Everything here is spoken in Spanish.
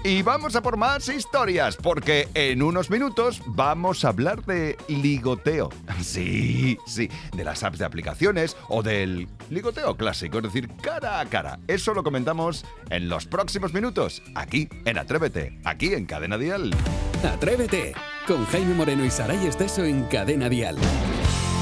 Y vamos a por más historias, porque en unos minutos vamos a hablar de ligoteo. Sí, de las apps de aplicaciones o del ligoteo clásico, es decir, cara a cara. Eso lo comentamos en los próximos minutos, aquí en Atrévete, aquí en Cadena Dial. Atrévete, con Jaime Moreno y Saray Esteso en Cadena Dial.